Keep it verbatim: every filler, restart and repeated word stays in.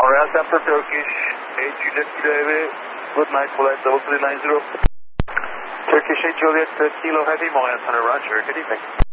Montreal Center Turkish, eight Juliet Kilo Heavy, good night, flight double three nine zero. Turkish eight Juliet uh, Kilo Heavy, Montreal Center, roger, good evening.